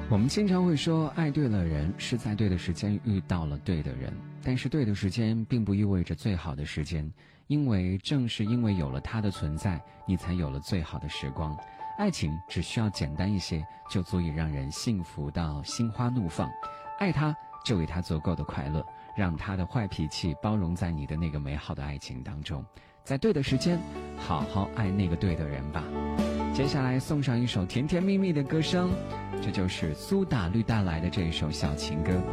我们经常会说爱对了人是在对的时间遇到了对的人，但是对的时间并不意味着最好的时间，因为正是因为有了它的存在，你才有了最好的时光。爱情只需要简单一些，就足以让人幸福到心花怒放。爱他，就为他足够的快乐，让他的坏脾气包容在你的那个美好的爱情当中，在对的时间好好爱那个对的人吧。接下来送上一首甜甜蜜蜜的歌声，这就是苏打绿带来的这一首小情歌。